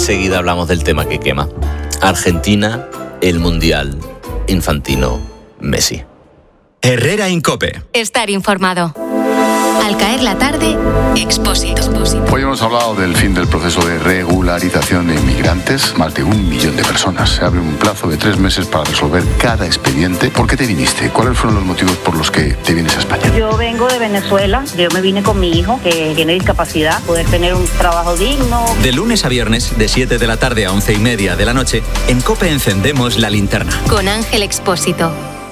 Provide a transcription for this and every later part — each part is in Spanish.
enseguida hablamos del tema que quema. Argentina, el Mundial, Infantino, Messi. Herrera en COPE. Estar informado. Al caer la tarde, Expósito. Hoy hemos hablado del fin del proceso de regularización de inmigrantes. Más de 1 millón de personas. Se abre un plazo de 3 meses para resolver cada expediente. ¿Por qué te viniste? ¿Cuáles fueron los motivos por los que te vienes a España? Yo vengo de Venezuela. Yo me vine con mi hijo, que tiene discapacidad, poder tener un trabajo digno. De lunes a viernes, de 7 de la tarde a 11:30 de la noche, en COPE encendemos la linterna. Con Ángel Expósito.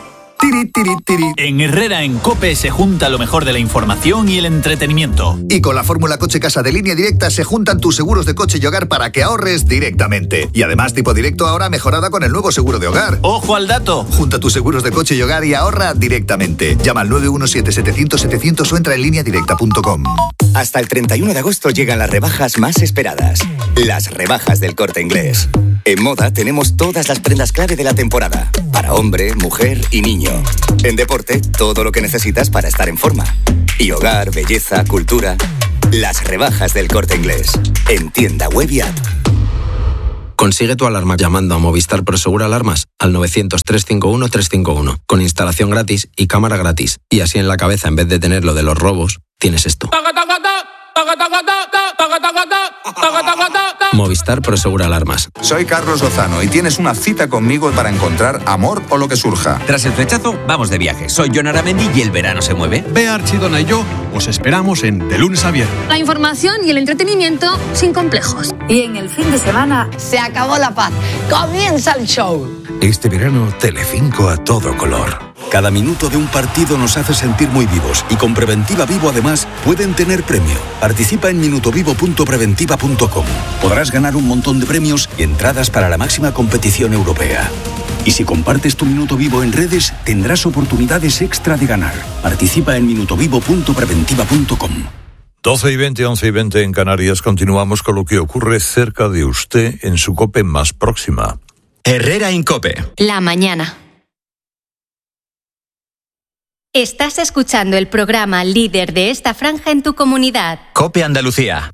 En Herrera en COPE se junta lo mejor de la información y el entretenimiento. Y con la fórmula Coche Casa de Línea Directa se juntan tus seguros de coche y hogar para que ahorres directamente. Y además tipo directo ahora mejorada con el nuevo seguro de hogar. ¡Ojo al dato! Junta tus seguros de coche y hogar y ahorra directamente. Llama al 917-700-700 o entra en lineadirecta.com. Hasta el 31 de agosto llegan las rebajas más esperadas. Las rebajas del Corte Inglés. En moda tenemos todas las prendas clave de la temporada. Para hombre, mujer y niño. En deporte, todo lo que necesitas para estar en forma. Y hogar, belleza, cultura. Las rebajas del Corte Inglés. En tienda web y app. Consigue tu alarma llamando a Movistar Prosegur Alarmas al 900-351-351. Con instalación gratis y cámara gratis. Y así en la cabeza, en vez de tener lo de los robos, tienes esto. Movistar Prosegur Alarmas. Soy Carlos Lozano y tienes una cita conmigo para encontrar amor o lo que surja. Tras el flechazo, vamos de viaje. Soy Jon Aramendi y el verano se mueve. Bea Archidona y yo os esperamos en De Lunes a Viernes. La información y el entretenimiento sin complejos. Y en el fin de semana se acabó la paz. Comienza el show. Este verano, Telecinco a todo color. Cada minuto de un partido nos hace sentir muy vivos y con Preventiva Vivo además pueden tener premio. Participa en minutovivo.preventiva.com. Podrás ganar un montón de premios y entradas para la máxima competición europea. Y si compartes tu Minuto Vivo en redes, tendrás oportunidades extra de ganar. Participa en minutovivo.preventiva.com. 12:20, 11:20 en Canarias. Continuamos con lo que ocurre cerca de usted en su COPE más próxima. Herrera en COPE. La mañana. Estás escuchando el programa líder de esta franja en tu comunidad. COPE Andalucía.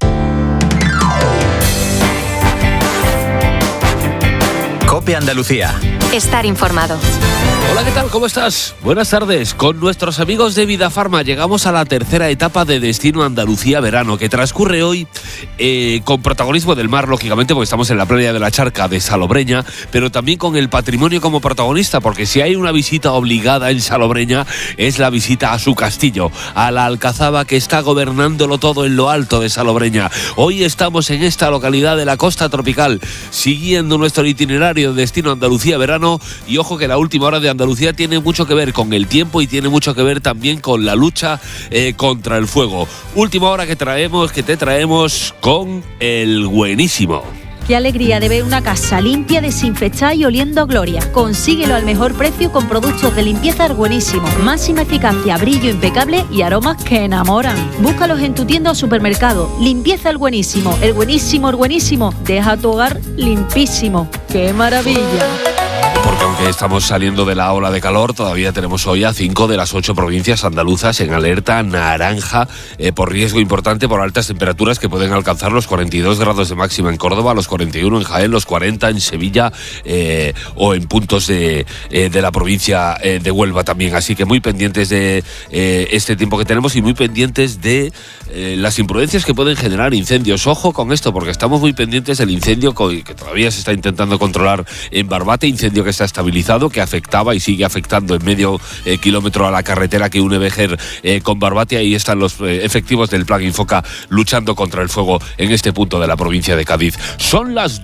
COPE Andalucía. Estar informado. Hola, ¿qué tal? ¿Cómo estás? Buenas tardes. Con nuestros amigos de Vidafarma llegamos a la tercera etapa de Destino Andalucía Verano, que transcurre hoy con protagonismo del mar, lógicamente, porque estamos en la playa de la Charca de Salobreña, pero también con el patrimonio como protagonista, porque si hay una visita obligada en Salobreña es la visita a su castillo, a la Alcazaba, que está gobernándolo todo en lo alto de Salobreña. Hoy estamos en esta localidad de la costa tropical, siguiendo nuestro itinerario de Destino Andalucía Verano, y ojo que la última hora de Andalucía tiene mucho que ver con el tiempo y tiene mucho que ver también con la lucha contra el fuego. Última hora que te traemos con el buenísimo. Qué alegría de ver una casa limpia, desinfectada y oliendo a gloria. Consíguelo al mejor precio con productos de limpieza Buenísimo. Máxima eficacia, brillo impecable y aromas que enamoran. Búscalos en tu tienda o supermercado. Limpieza El Buenísimo. El Buenísimo, el Buenísimo. Deja tu hogar limpísimo. ¡Qué maravilla! Porque aunque estamos saliendo de la ola de calor, todavía tenemos hoy a 5 de las 8 provincias andaluzas en alerta naranja por riesgo importante por altas temperaturas que pueden alcanzar los 42 grados de máxima en Córdoba, los 41 en Jaén, los 40 en Sevilla o en puntos de la provincia de Huelva también. Así que muy pendientes de este tiempo que tenemos y muy pendientes de las imprudencias que pueden generar incendios. Ojo con esto, porque estamos muy pendientes del incendio que todavía se está intentando controlar en Barbate, incendio que está estabilizado, que afectaba y sigue afectando en medio kilómetro a la carretera que une Vejer con Barbate. Ahí están los efectivos del Plan Infoca luchando contra el fuego en este punto de la provincia de Cádiz. Son las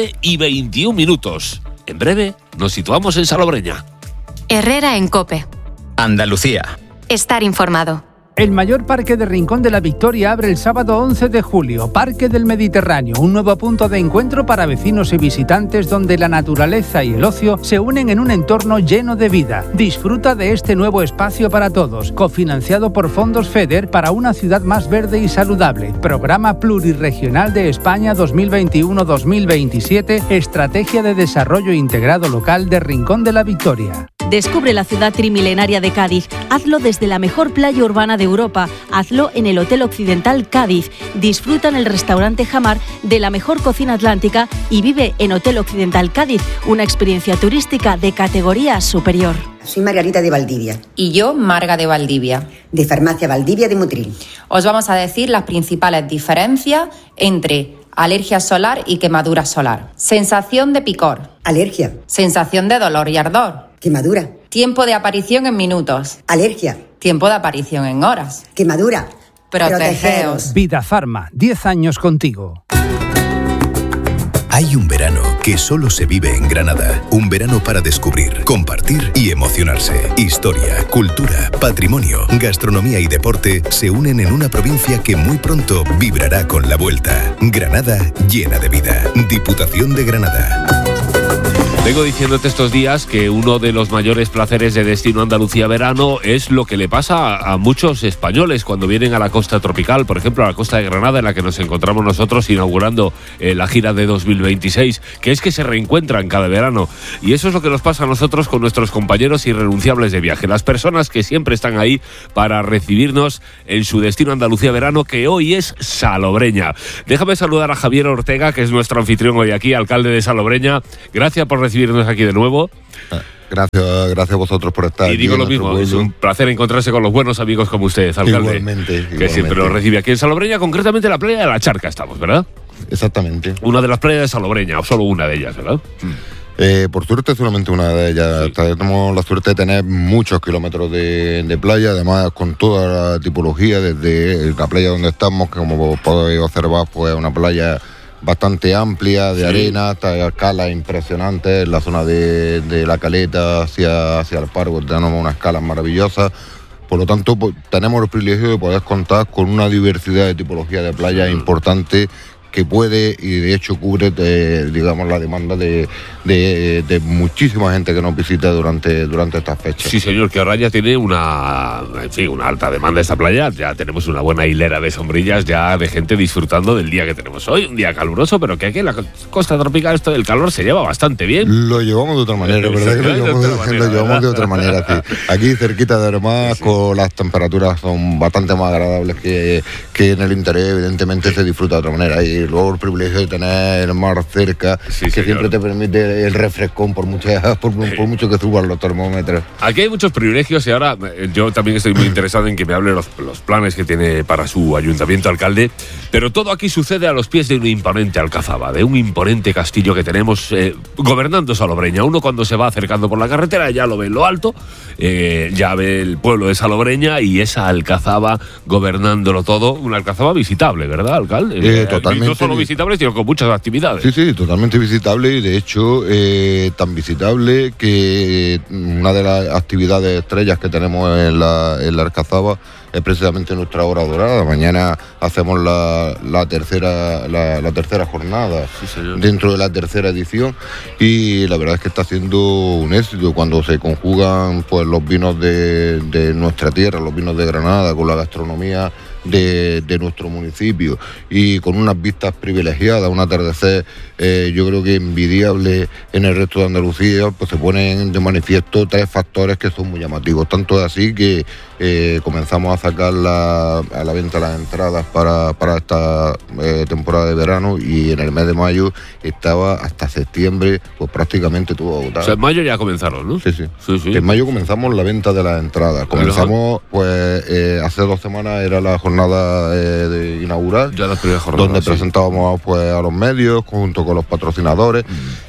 12:21. En breve nos situamos en Salobreña. Herrera en COPE. Andalucía. Estar informado. El mayor parque de Rincón de la Victoria abre el sábado 11 de julio, Parque del Mediterráneo, un nuevo punto de encuentro para vecinos y visitantes donde la naturaleza y el ocio se unen en un entorno lleno de vida. Disfruta de este nuevo espacio para todos, cofinanciado por fondos FEDER para una ciudad más verde y saludable. Programa Plurirregional de España 2021-2027, Estrategia de Desarrollo Integrado Local de Rincón de la Victoria. Descubre la ciudad trimilenaria de Cádiz. Hazlo desde la mejor playa urbana de Europa. Hazlo en el Hotel Occidental Cádiz. Disfruta en el restaurante Jamar de la mejor cocina atlántica y vive en Hotel Occidental Cádiz, una experiencia turística de categoría superior. Soy Margarita de Valdivia. Y yo, Marga de Valdivia. De Farmacia Valdivia de Motril. Os vamos a decir las principales diferencias entre alergia solar y quemadura solar. Sensación de picor. Alergia. Sensación de dolor y ardor. Quemadura. Tiempo de aparición en minutos. Alergia. Tiempo de aparición en horas. Quemadura. Protegeos. Vida Farma, 10 años contigo. Hay un verano que solo se vive en Granada. Un verano para descubrir, compartir y emocionarse. Historia, cultura, patrimonio, gastronomía y deporte se unen en una provincia que muy pronto vibrará con la vuelta. Granada llena de vida. Diputación de Granada. Vengo diciéndote estos días que uno de los mayores placeres de Destino Andalucía Verano es lo que le pasa a muchos españoles cuando vienen a la costa tropical, por ejemplo a la costa de Granada, en la que nos encontramos nosotros inaugurando la gira de 2026, que es que se reencuentran cada verano. Y eso es lo que nos pasa a nosotros con nuestros compañeros irrenunciables de viaje, las personas que siempre están ahí para recibirnos en su Destino Andalucía Verano, que hoy es Salobreña. Déjame saludar a Javier Ortega, que es nuestro anfitrión hoy aquí, alcalde de Salobreña. Gracias por recibirnos aquí de nuevo. Gracias a vosotros por estar aquí. Y digo lo mismo, pueblo. Es un placer encontrarse con los buenos amigos como ustedes, alcalde. Igualmente. Que siempre los recibe aquí en Salobreña, concretamente en la playa de la Charca estamos, ¿verdad? Exactamente. Una de las playas de Salobreña, o solo una de ellas, ¿verdad? Por suerte solamente una de ellas. Sí. Tenemos la suerte de tener muchos kilómetros de playa, además con toda la tipología, desde la playa donde estamos, que como podéis observar, pues es una playa bastante amplia, de arena, hasta escalas impresionantes, en la zona de la Caleta hacia el Pargo tenemos unas escalas maravillosas. Por lo tanto, pues, tenemos el privilegio de poder contar con una diversidad de tipología de playa importante, que puede y de hecho cubre digamos la demanda de muchísima gente que nos visita durante estas fechas. Sí, señor, que ahora ya tiene una alta demanda esta playa. Ya tenemos una buena hilera de sombrillas ya de gente disfrutando del día que tenemos hoy, un día caluroso, pero que aquí en la costa tropical esto del calor se lleva bastante bien. Lo llevamos de otra manera, ¿verdad? Que lo llevamos de otra manera, sí. Aquí cerquita de Armás, con las temperaturas son bastante más agradables que en el interior, evidentemente se disfruta de otra manera. Y luego el privilegio de tener el mar cerca, que señor, siempre te permite el refrescón por mucho que suban los termómetros. Aquí hay muchos privilegios y ahora yo también estoy muy interesado en que me hable los planes que tiene para su ayuntamiento, alcalde, pero todo aquí sucede a los pies de una imponente alcazaba, de un imponente castillo que tenemos gobernando Salobreña. Uno cuando se va acercando por la carretera ya lo ve en lo alto, ya ve el pueblo de Salobreña y esa alcazaba gobernándolo todo, una alcazaba visitable, ¿verdad, alcalde? Totalmente. No solo visitable, sino con muchas actividades. Sí, totalmente visitable, y de hecho tan visitable que una de las actividades estrellas que tenemos en la alcazaba es precisamente nuestra hora dorada. Mañana hacemos la tercera jornada, dentro de la tercera edición, y la verdad es que está siendo un éxito cuando se conjugan pues los vinos de nuestra tierra, los vinos de Granada, con la gastronomía de nuestro municipio, y con unas vistas privilegiadas, un atardecer yo creo que envidiable en el resto de Andalucía. Pues se ponen de manifiesto tres factores que son muy llamativos, tanto es así que comenzamos a sacar a la venta las entradas para esta temporada de verano, y en el mes de mayo estaba hasta septiembre pues prácticamente todo agotado. O sea, en mayo ya comenzaron, ¿no? Sí. En mayo comenzamos la venta de las entradas. Comenzamos pues hace 2 semanas era la jornada inaugural, ya la primera jornada, donde presentábamos pues a los medios junto con los patrocinadores,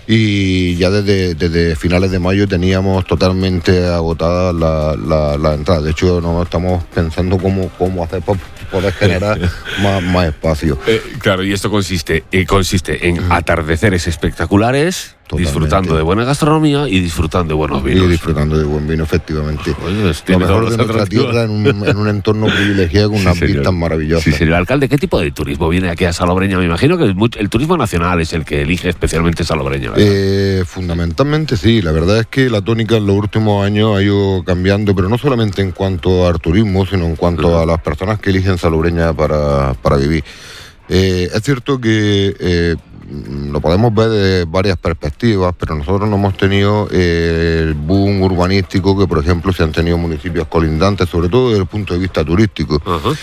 y ya desde finales de mayo teníamos totalmente agotadas las entradas. De hecho, nos estamos pensando cómo hacer para poder generar más espacio. Claro, y esto consiste en atardeceres espectaculares, totalmente, disfrutando de buena gastronomía y disfrutando de buenos vinos. Y disfrutando de buen vino, efectivamente. Lo mejor de nuestra tierra en un entorno privilegiado con unas vistas maravillosas. Sí, señor alcalde, ¿qué tipo de turismo viene aquí a Salobreña? Me imagino que el turismo nacional es el que elige especialmente Salobreña, ¿verdad? Fundamentalmente sí, la verdad es que la tónica en los últimos años ha ido cambiando, pero no solamente en cuanto al turismo, sino en cuanto a las personas que eligen Salobreña para vivir. Es cierto que lo podemos ver de varias perspectivas, pero nosotros no hemos tenido el boom urbanístico que, por ejemplo, se han tenido municipios colindantes, sobre todo desde el punto de vista turístico.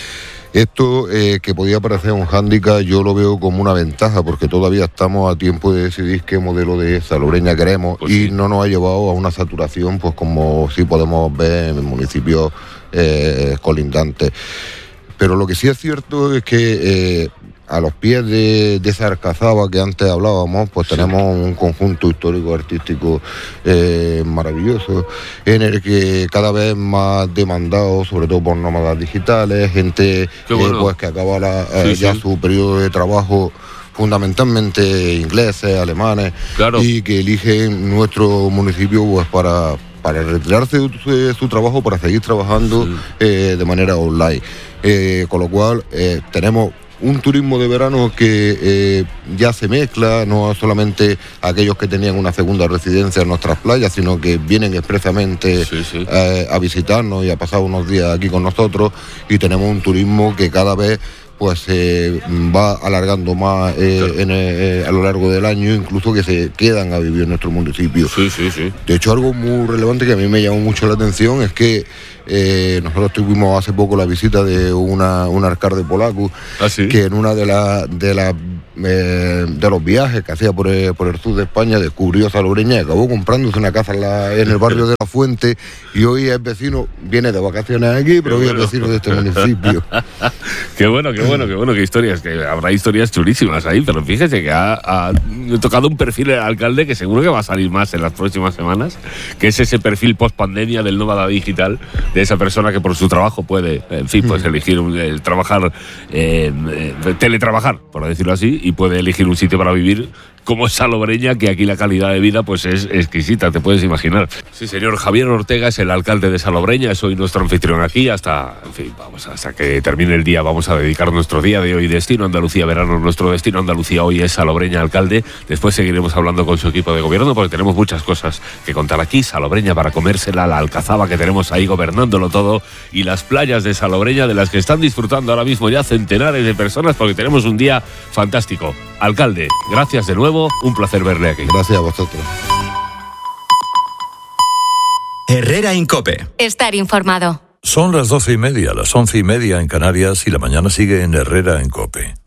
Esto que podía parecer un hándicap, yo lo veo como una ventaja, porque todavía estamos a tiempo de decidir qué modelo de salobreña queremos, pues y sí, no nos ha llevado a una saturación, pues como sí podemos ver en municipios colindantes. Pero lo que sí es cierto es que a los pies de esa Alcazaba que antes hablábamos, pues tenemos un conjunto histórico-artístico maravilloso, en el que cada vez más demandado, sobre todo por nómadas digitales, gente pues que acaba su periodo de trabajo, fundamentalmente ingleses, alemanes, y que eligen nuestro municipio pues para retirarse de su trabajo, para seguir trabajando de manera online. Con lo cual tenemos un turismo de verano que ya se mezcla, no solamente aquellos que tenían una segunda residencia en nuestras playas, sino que vienen expresamente a visitarnos y a pasar unos días aquí con nosotros, y tenemos un turismo que cada vez pues se va alargando más a lo largo del año, incluso que se quedan a vivir en nuestro municipio. De hecho, algo muy relevante que a mí me llamó mucho la atención es que nosotros tuvimos hace poco la visita de un alcalde polaco, que en una de los viajes que hacía por el sur de España descubrió Salobreña y acabó comprándose una casa en el barrio de La Fuente, y hoy es vecino, viene de vacaciones aquí, pero hoy es vecino de este municipio. Qué bueno, qué historias, que habrá historias chulísimas ahí, pero fíjese que ha tocado un perfil el alcalde que seguro que va a salir más en las próximas semanas, que es ese perfil post-pandemia del nómada digital, de esa persona que por su trabajo puede, en fin, pues elegir trabajar, teletrabajar, por decirlo así, y puede elegir un sitio para vivir como es Salobreña, que aquí la calidad de vida pues es exquisita, te puedes imaginar. Sí, señor, Javier Ortega es el alcalde de Salobreña, es hoy nuestro anfitrión aquí hasta que termine el día. Vamos a dedicar nuestro día de hoy Destino Andalucía Verano. Nuestro Destino Andalucía hoy es Salobreña, alcalde. Después seguiremos hablando con su equipo de gobierno, porque tenemos muchas cosas que contar aquí. Salobreña para comérsela, la Alcazaba que tenemos ahí gobernándolo todo, y las playas de Salobreña, de las que están disfrutando ahora mismo ya centenares de personas, porque tenemos un día fantástico. Alcalde, gracias de nuevo. Un placer verle aquí. Gracias a vosotros. Herrera Incope. Estar informado. Son las 12:30, las 11:30 en Canarias, y la mañana sigue en Herrera Incope.